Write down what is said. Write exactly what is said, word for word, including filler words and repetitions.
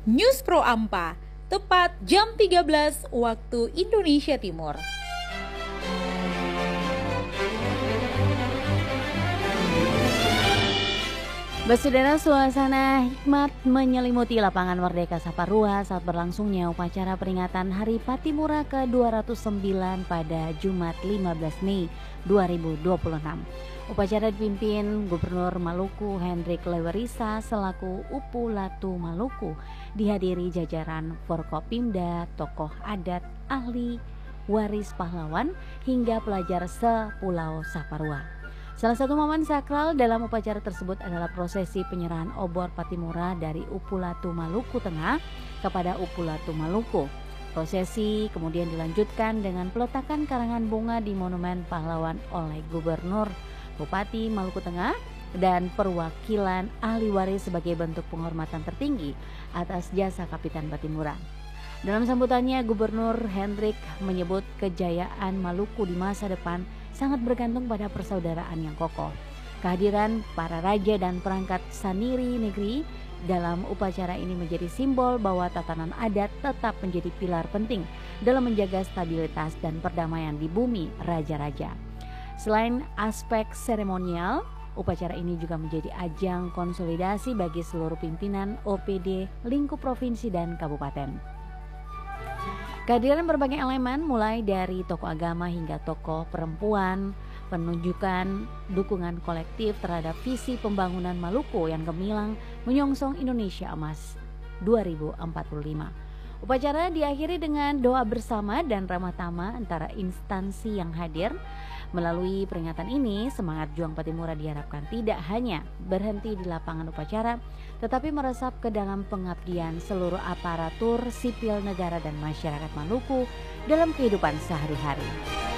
News Pro Ampa, tepat jam tiga belas waktu Indonesia Timur. Bersaudara, suasana hikmat menyelimuti lapangan Merdeka Saparua saat berlangsungnya upacara peringatan Hari Patimura ke dua ratus sembilan pada Jumat lima belas Mei dua ribu dua puluh enam. Upacara dipimpin Gubernur Maluku Hendrik Lewerisa selaku Upulatu Maluku, dihadiri jajaran Forkopimda, tokoh adat, ahli waris pahlawan, hingga pelajar sepulau Saparua. Salah satu momen sakral dalam upacara tersebut adalah prosesi penyerahan obor Patimura dari Upulatu Maluku Tengah kepada Upulatu Maluku. Prosesi kemudian dilanjutkan dengan peletakan karangan bunga di Monumen Pahlawan oleh Gubernur, Bupati Maluku Tengah, dan perwakilan ahli waris sebagai bentuk penghormatan tertinggi atas jasa Kapitan Patimura. Dalam sambutannya, Gubernur Hendrik menyebut kejayaan Maluku di masa depan sangat bergantung pada persaudaraan yang kokoh. Kehadiran para raja dan perangkat saniri negeri dalam upacara ini menjadi simbol bahwa tatanan adat tetap menjadi pilar penting dalam menjaga stabilitas dan perdamaian di bumi raja-raja. Selain aspek seremonial, upacara ini juga menjadi ajang konsolidasi bagi seluruh pimpinan O P D lingkup provinsi dan kabupaten. Kehadiran berbagai elemen mulai dari tokoh agama hingga tokoh perempuan menunjukkan dukungan kolektif terhadap visi pembangunan Maluku yang gemilang menyongsong Indonesia Emas dua ribu empat puluh lima. Upacara diakhiri dengan doa bersama dan ramah tamah antara instansi yang hadir. Melalui peringatan ini, semangat juang Patimura diharapkan tidak hanya berhenti di lapangan upacara, tetapi meresap ke dalam pengabdian seluruh aparatur sipil negara dan masyarakat Maluku dalam kehidupan sehari-hari.